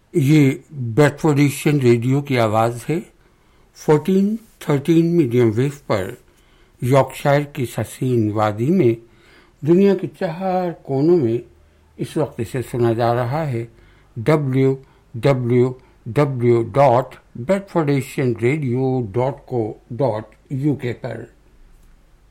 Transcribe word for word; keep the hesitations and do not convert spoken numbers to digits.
ये बेडफोर्डिशियन रेडियो की आवाज़ है। चौदह तेरह मीडियम वेव पर यॉर्कशायर की हसीन वादी में दुनिया के चार कोनों में इस वक्त इसे सुना जा रहा है W W W dot बेडफोर्डिशियन radio dot co dot U के पर।